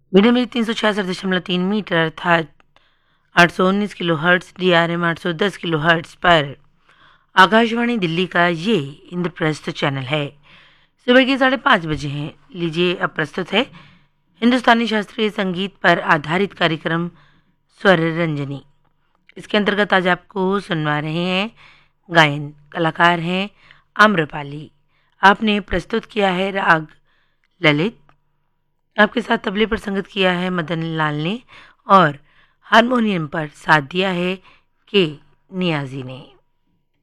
Medium wave 366.3 metre अर्थात 819 kilo hertz, DRM 810 kilo hertz पर आकाशवाणी दिल्ली का ये इंद्रप्रस्थ चैनल है। सुबह के 5:30 बजे हैं। लीजिए अब प्रस्तुत है हिंदुस्तानी शास्त्रीय संगीत पर आधारित कार्यक्रम स्वर रंजनी। इसके अंतर्गत आज आपको सुनवा रहे हैं गायन, कलाकार हैं आम्रपाली। आपने प्रस्तुत किया है राग ललित। आपके साथ तबले पर संगत किया है मदन लाल ने और हारमोनियम पर साथ दिया है के नियाजी ने।